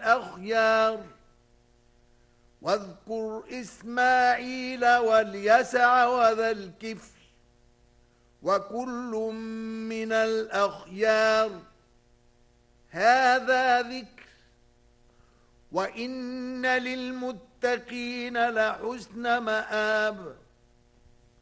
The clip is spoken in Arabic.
الأخيار واذكر إسماعيل واليسع وذا الكفل وكل من الأخيار هذا ذكر وإن للمتقين لحسن مآب